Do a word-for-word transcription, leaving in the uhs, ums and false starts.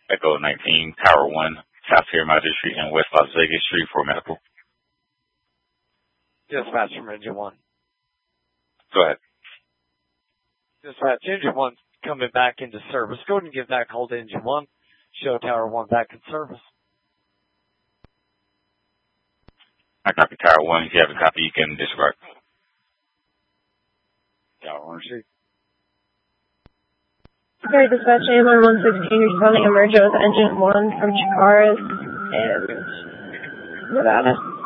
Echo nineteen, Tower one, South Paramount Street and West Las Vegas Street for medical. Dispatch from Engine one. Go ahead. Dispatch, Engine one's coming back into service. Go ahead and give that call to Engine one. Show Tower one back in service. I copy Tower one. If you have a copy, you can disregard. Tower one, see. Okay, dispatch Ambler one sixteen, responding emergent with Engine one from Chikara's and Nevada.